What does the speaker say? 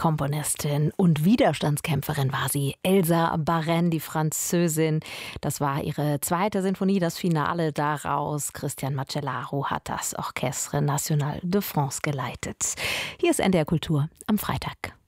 Komponistin und Widerstandskämpferin war sie. Elsa Baren, die Französin. Das war ihre zweite Sinfonie, das Finale daraus. Christian Macellaro hat das Orchestre National de France geleitet. Hier ist NDR Kultur am Freitag.